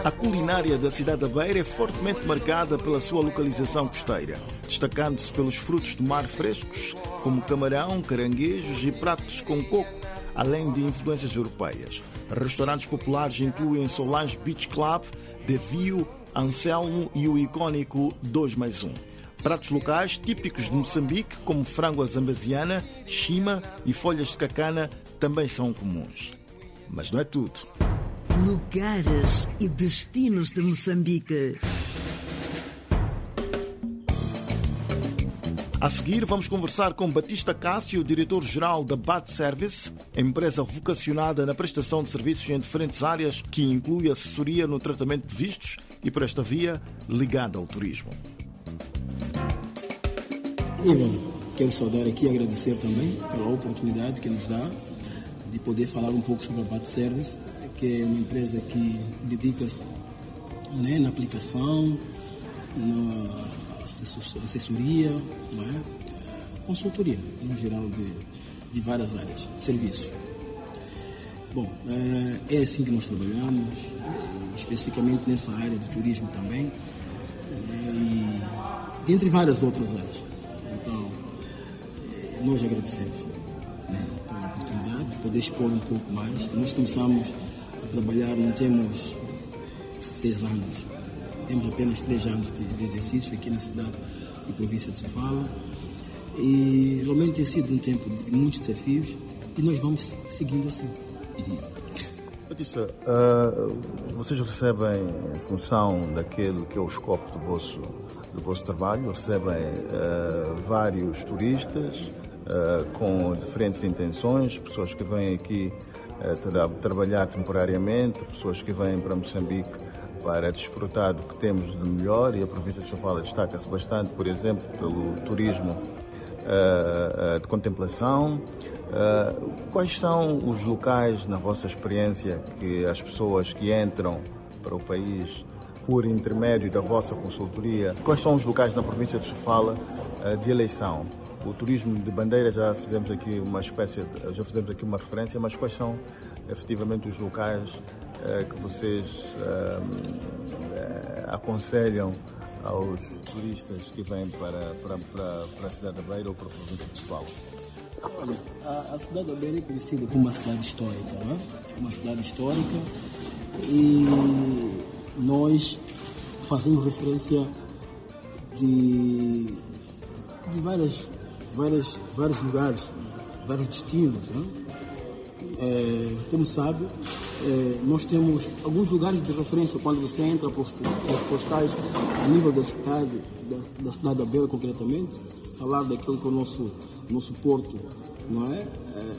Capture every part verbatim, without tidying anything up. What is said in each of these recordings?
A culinária da cidade da Beira é fortemente marcada pela sua localização costeira, destacando-se pelos frutos do mar frescos, como camarão, caranguejos e pratos com coco, além de influências europeias. Restaurantes populares incluem Solange Beach Club, The View, Anselmo e o icónico dois mais um. Pratos locais típicos de Moçambique, como frango à zambasiana, chima e folhas de cacana, também são comuns. Mas não é tudo. Lugares e destinos de Moçambique. A seguir, vamos conversar com Batista Cássio, diretor-geral da B A T Service, empresa vocacionada na prestação de serviços em diferentes áreas, que inclui assessoria no tratamento de vistos e, por esta via, ligada ao turismo. Ivan, quero saudar aqui e agradecer também pela oportunidade que nos dá de poder falar um pouco sobre a B A T Service, que é uma empresa que dedica-se, né, na aplicação, na assessoria, não é? Consultoria, no geral, de, de várias áreas de serviços. Bom, é assim que nós trabalhamos, especificamente nessa área do turismo também, e dentre várias outras áreas. Então, nós agradecemos, né, pela oportunidade de poder expor um pouco mais. Nós começamos a trabalhar, não temos seis anos, temos apenas três anos de, de exercício aqui na cidade e província de Sofala, e realmente tem sido um tempo de muitos desafios e nós vamos seguindo assim. Batista, uh, vocês recebem, em função daquilo que é o escopo do vosso, do vosso trabalho, recebem uh, vários turistas uh, com diferentes intenções, pessoas que vêm aqui uh, tra- trabalhar temporariamente, pessoas que vêm para Moçambique para desfrutar do que temos de melhor, e a província de Sofala destaca-se bastante, por exemplo, pelo turismo uh, uh, de contemplação. Uh, quais são os locais, na vossa experiência, que as pessoas que entram para o país por intermédio da vossa consultoria, quais são os locais na província de Sofala uh, de eleição? O turismo de bandeira já fizemos aqui uma espécie, de, já fizemos aqui uma referência, mas quais são efetivamente os locais uh, que vocês uh, uh, aconselham aos turistas que vêm para, para, para, para a cidade da Beira ou para a província de Sofala? Olha, a, a cidade da Beira é conhecida como uma cidade histórica, não é? Uma cidade histórica, e nós fazemos referência de, de várias, várias, vários lugares, vários destinos, não é? É, como sabe, é, nós temos alguns lugares de referência quando você entra para os, para os postais a nível da cidade, da, da cidade da Beira concretamente, falar daquele que é o nosso, nosso porto, não é? É,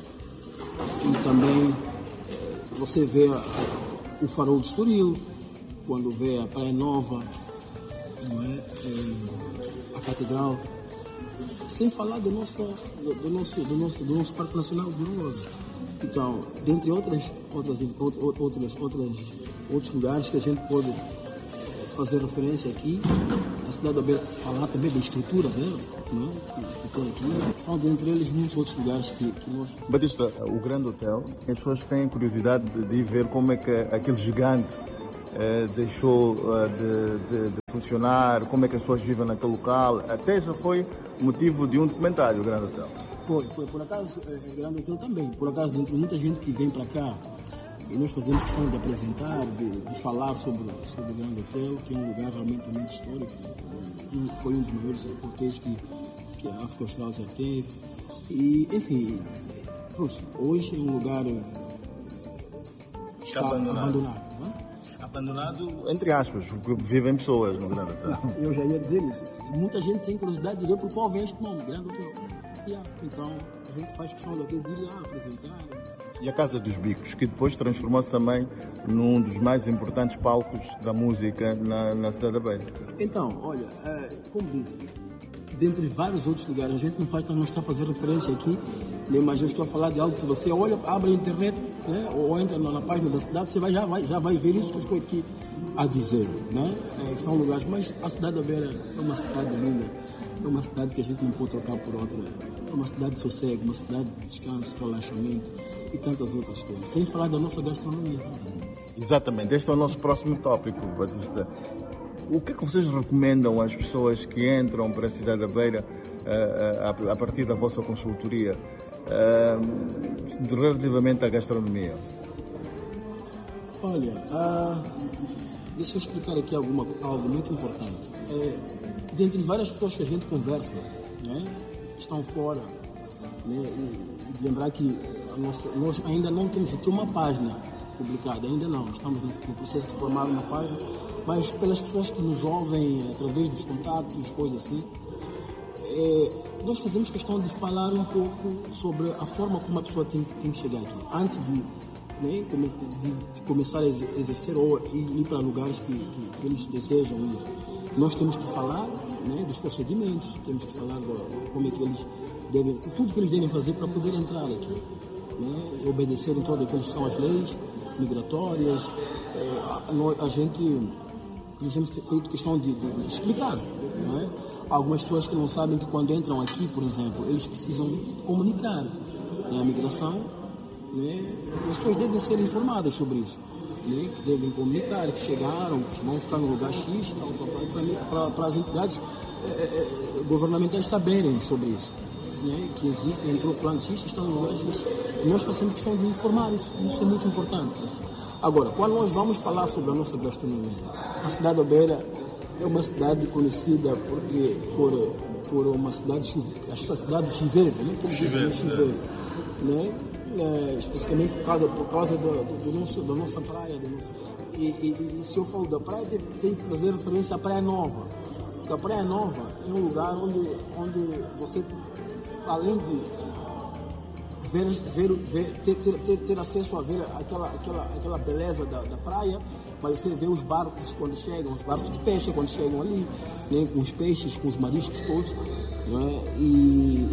e também é, você vê a, o farol de Estoril, quando vê a Praia Nova, não é? É, a Catedral, sem falar do nosso, do, do nosso, do nosso, do nosso Parque Nacional de Lousa. Então, dentre outras, outras, outras, outras, outros lugares que a gente pode fazer referência aqui, a cidade da Beira, falar também da estrutura dela, não é? Que tem aqui, são dentre eles muitos outros lugares que, que nós... Batista, o Grande Hotel, as pessoas têm curiosidade de, de ver como é que aquele gigante eh, deixou eh, de, de, de funcionar, como é que as pessoas vivem naquele local, até já foi motivo de um documentário, o Grande Hotel. Foi, foi. Por acaso, o Grande Hotel também. Por acaso, dentro de muita gente que vem para cá, e nós fazemos questão de apresentar, de, de falar sobre, sobre o Grande Hotel, que é um lugar realmente muito histórico. Um, foi um dos maiores hotéis que, que a África Austral já teve. E, enfim, poxa, hoje é um lugar que está abandonado. abandonado não é? Abandonado, entre aspas, porque vivem pessoas no Grande Hotel. Eu já ia dizer isso. Muita gente tem curiosidade de ver por qual vem este nome, Grande Hotel. Yeah. Então, a gente faz questão de ir lá apresentar. E a Casa dos Bicos, que depois transformou-se também num dos mais importantes palcos da música na, na cidade da Beira. Então, olha, é, como disse, dentre vários outros lugares, a gente não, faz, não está a fazer referência aqui, né, mas eu estou a falar de algo que você olha, abre a internet, né, ou entra na, na página da cidade, você vai, já, vai, já vai ver isso que eu estou aqui a dizer. Né? É, são lugares, mas a cidade da Beira é uma cidade linda. É uma cidade que a gente não pode trocar por outra. É uma cidade de sossego, uma cidade de descanso, relaxamento e tantas outras coisas. Sem falar da nossa gastronomia. Exatamente, este é o nosso próximo tópico, Batista. O que é que vocês recomendam às pessoas que entram para a cidade da Beira uh, uh, a partir da vossa consultoria uh, relativamente à gastronomia? Olha, uh, deixa eu explicar aqui alguma, algo muito importante. É, dentre várias pessoas que a gente conversa, né, estão fora, né, e, e lembrar que a nossa, nós ainda não temos aqui uma página publicada, ainda não, estamos no, no processo de formar uma página, mas pelas pessoas que nos ouvem através dos contatos, coisas assim, é, nós fazemos questão de falar um pouco sobre a forma como a pessoa tem, tem que chegar aqui, antes de, né, de, de começar a exercer ou ir para lugares que, que, que eles desejam ir. Nós temos que falar, né, dos procedimentos, temos que falar de, de como é que eles devem, tudo que eles devem fazer para poder entrar aqui, né, obedecerem todas aquelas que são as leis migratórias. É, a, a gente nós temos feito questão de, de, de explicar, não é? Algumas pessoas que não sabem que quando entram aqui, por exemplo, eles precisam comunicar, né, a migração, né, e as pessoas devem ser informadas sobre isso, né, que devem comunicar, que chegaram, que vão ficar no lugar X, para as entidades é, é, governamentais saberem sobre isso, né, que existe, entrou plano X, está no lugar X. E nós fazemos questão de informar isso, isso é muito importante. Agora, quando nós vamos falar sobre a nossa gastronomia, a cidade da Beira é uma cidade conhecida porque, por, por uma cidade, essa cidade do chiveiro, né? Como chiveiro, chiveiro, né? É, especificamente por causa, por causa do, do nosso, da nossa praia. Da nossa, e, e, e se eu falo da praia, tem, tem que fazer referência à Praia Nova. Porque a Praia Nova é um lugar onde, onde você, além de Ver, ver, ver, ter, ter, ter acesso a ver aquela, aquela, aquela beleza da, da praia, mas você vê os barcos quando chegam, os barcos de peixe quando chegam ali, né, com os peixes, com os mariscos todos, né, e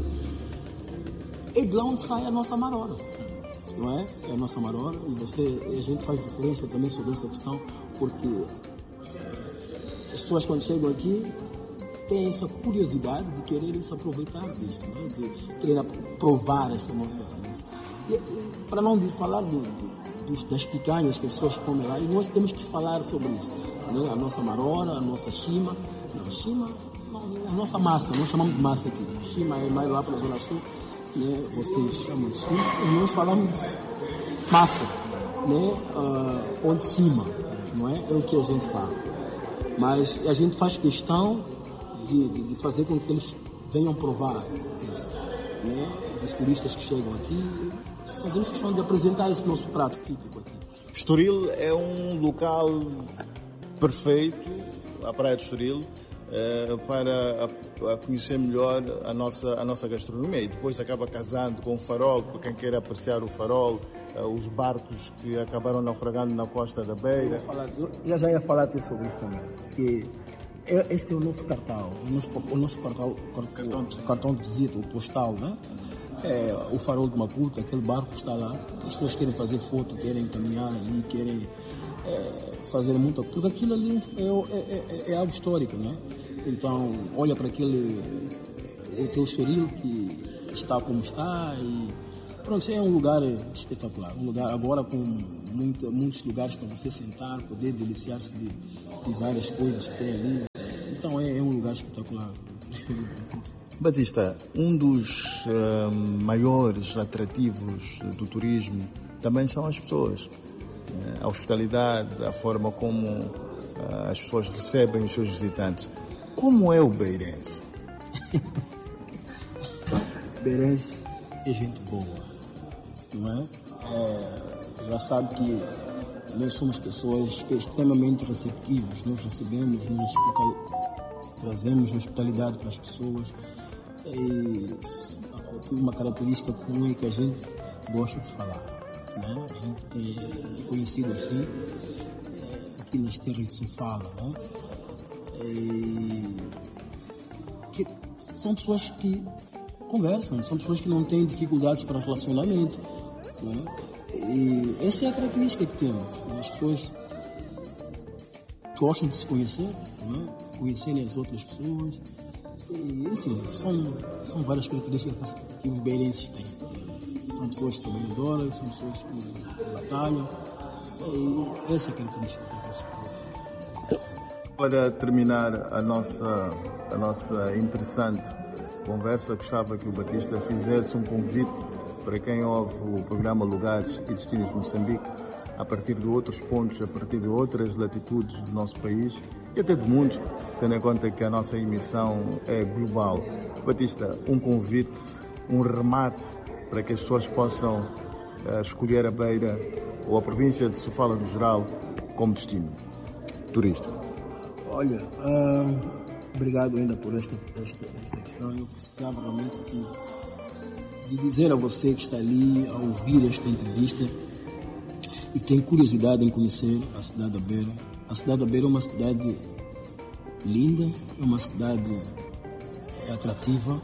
é de lá onde sai a nossa marora, não é? É a nossa marora, e você, a gente faz diferença também sobre essa questão, porque as pessoas quando chegam aqui tem essa curiosidade de quererem se aproveitar disso, né? De querer provar essa nossa... E, e, para não dizer, falar do, do, das picanhas que as pessoas comem lá, e nós temos que falar sobre isso, né? A nossa marora, a nossa chima, não, chima, não, a nossa massa, nós chamamos de massa aqui, chima é mais lá para a Zona Sul, né? Vocês chamam de chima, e nós falamos de massa, né? Uh, onde cima, não é? É o que a gente fala. Mas a gente faz questão De, de, de fazer com que eles venham provar isso, né? Dos turistas que chegam aqui, fazemos questão de apresentar esse nosso prato típico aqui. Estoril é um local perfeito, a praia de Estoril, eh, para a, a conhecer melhor a nossa, a nossa gastronomia, e depois acaba casando com o farol, para quem quer apreciar o farol, eh, os barcos que acabaram naufragando na costa da Beira. Eu, falar, eu já ia falar até sobre isso também, que este é o nosso cartão, o nosso, o nosso cartão, cartão, o cartão de visita, o postal, né? É, o farol de Maputo, aquele barco que está lá. As pessoas querem fazer foto, querem caminhar ali, querem é, fazer muita... Porque aquilo ali é, é, é, é algo histórico, né? Então, olha para aquele, aquele Estoril que está como está e... Pronto, é um lugar espetacular. Um lugar agora com muita, muitos lugares para você sentar, poder deliciar-se de, de várias coisas que tem ali. Então é, é um lugar espetacular. Batista, um dos uh, maiores atrativos do turismo também são as pessoas. Uh, a hospitalidade, a forma como uh, as pessoas recebem os seus visitantes. Como é o beirense? Beirense é gente boa, não é? é? Já sabe que nós somos pessoas extremamente receptivas, nós recebemos, nos hospital... trazemos hospitalidade para as pessoas. E uma característica comum é que a gente gosta de falar, né? A gente tem conhecido assim, aqui nas terras de Sofala, né? E que são pessoas que conversam, são pessoas que não têm dificuldades para relacionamento, né? E essa é a característica que temos, né? As pessoas gostam de se conhecer, né? Conhecerem as outras pessoas. E, enfim, são, são várias características que os beirenses têm. São pessoas trabalhadoras, são pessoas que batalham É essa característica que eu posso dizer. Para terminar a nossa, a nossa interessante conversa, gostava que o Batista fizesse um convite para quem ouve o programa Lugares e Destinos de Moçambique, a partir de outros pontos, a partir de outras latitudes do nosso país e até do mundo, tendo em conta que a nossa emissão é global. Batista, um convite, um remate para que as pessoas possam uh, escolher a Beira ou a província de Sofala no geral como destino turístico. Olha, uh, obrigado ainda por esta, esta, esta questão. Eu precisava realmente de, de dizer a você que está ali a ouvir esta entrevista e tem curiosidade em conhecer a cidade da Beira. A cidade da Beira é uma cidade linda, é uma cidade atrativa,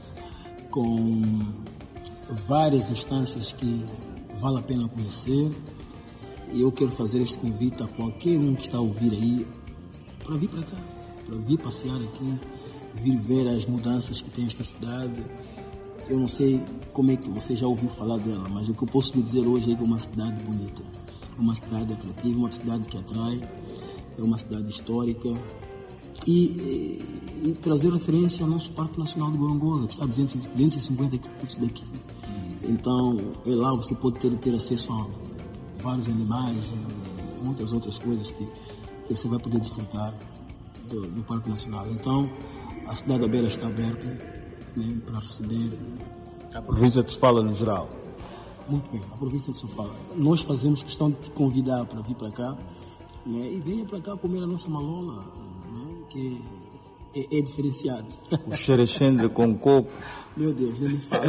com várias instâncias que vale a pena conhecer. E eu quero fazer este convite a qualquer um que está a ouvir aí para vir para cá, para vir passear aqui, vir ver as mudanças que tem esta cidade. Eu não sei como é que você já ouviu falar dela, mas o que eu posso lhe dizer hoje é que é uma cidade bonita, é uma cidade atrativa, uma cidade que atrai, é uma cidade histórica. E, e, e trazer referência ao nosso Parque Nacional de Gorongosa, que está a duzentos e cinquenta quilômetros daqui. Então, é lá você pode ter, ter acesso a vários animais e muitas outras coisas que você vai poder desfrutar do, do Parque Nacional. Então, a cidade da Beira está aberta, né, para receber a província de Sofala no geral. Muito bem, a província de Sofala. Nós fazemos questão de te convidar para vir para cá, né, e venha para cá comer a nossa malola, né, que é, é diferenciado. O xerexende com coco. Meu Deus, nem me fala.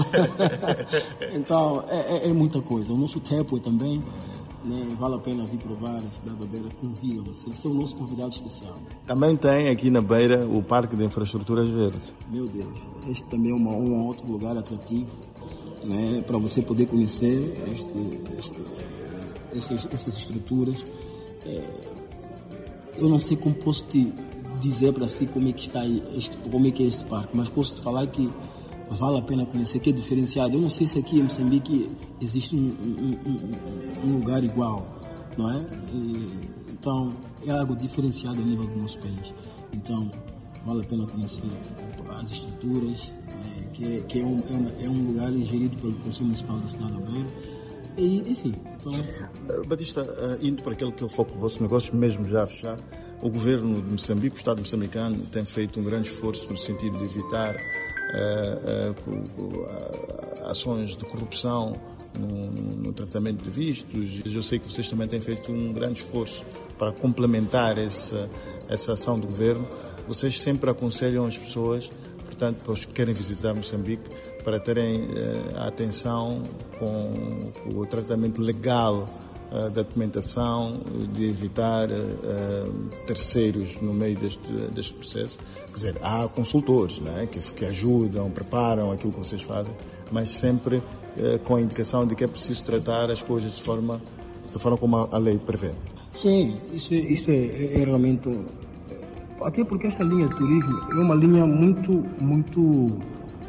Então, é, é, é muita coisa. O nosso tepo também, né, vale a pena vir provar a cidade da Beira, convida você. Esse é o nosso convidado especial. Também tem aqui na Beira o Parque de Infraestruturas Verdes. Meu Deus, este também é uma, um outro lugar atrativo, né, para você poder conhecer este, este, essas, essas estruturas. É, eu não sei como posso te dizer para si como é que está este, como é que é este parque, mas posso te falar que vale a pena conhecer, que é diferenciado. Eu não sei se aqui em Moçambique existe um, um, um, um lugar igual, não é? E, então, é algo diferenciado a nível do nosso país. Então, vale a pena conhecer as estruturas, é, que, é, que é, um, é, um, é um lugar gerido pelo Conselho Municipal da cidade da Beira. E, enfim, então... Batista, indo para aquele que é o foco do vosso negócio, mesmo já a fechar, o governo de Moçambique, o Estado moçambicano, tem feito um grande esforço no sentido de evitar Uh, uh, uh, ações de corrupção no, no tratamento de vistos. Eu sei que vocês também têm feito um grande esforço para complementar essa, essa ação do governo. Vocês sempre aconselham as pessoas, portanto, para os que querem visitar Moçambique, para terem uh, a atenção com, com o tratamento legal uh, da documentação, de evitar uh, terceiros no meio deste, deste processo. Quer dizer, há consultores, né, que, que ajudam, preparam aquilo que vocês fazem, mas sempre uh, com a indicação de que é preciso tratar as coisas de forma, de forma como a, a lei prevê. Sim, isso, é, isso é, é realmente... Até porque esta linha de turismo é uma linha muito, muito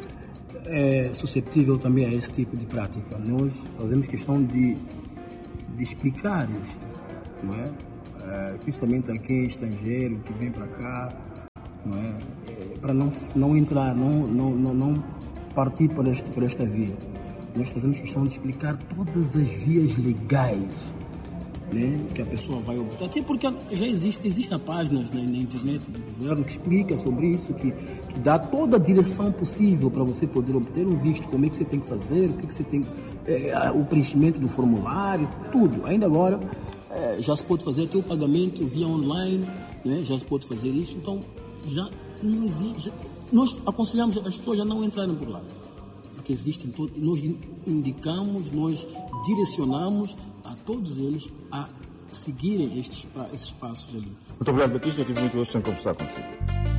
é, suscetível também a esse tipo de prática. Nós fazemos questão de de explicar isto, não é? É, principalmente a quem é estrangeiro, que vem para cá, não é? É, para não, não entrar, não, não, não, não partir por, este, por esta via. Nós fazemos questão de explicar todas as vias legais, né, que a pessoa vai optar. Até porque já existe, existem páginas na, na internet do governo que explica sobre isso, que, que dá toda a direção possível para você poder obter um visto, como é que você tem que fazer, o que, que você tem, é, o preenchimento do formulário, tudo. Ainda agora é, já se pode fazer até o pagamento via online, né, já se pode fazer isso. Então já não existe. Já, nós aconselhamos as pessoas a não entrarem por lá, porque existem todos. Nós indicamos, nós direcionamos a todos eles a seguirem estes, esses passos ali. Muito obrigado, Batista. Eu tive muito gosto em conversar consigo.